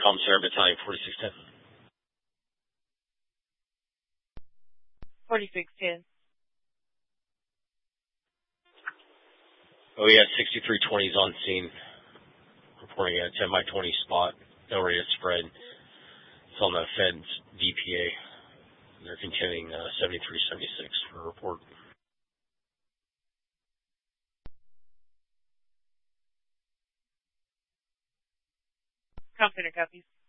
Sarah Battalion 4610. 4610. Oh, yeah, 6320 is on scene. Reporting a 10 by 20 spot. No rate of spread. It's on the Fed's DPA. They're containing 7376 for a report. Confident copies.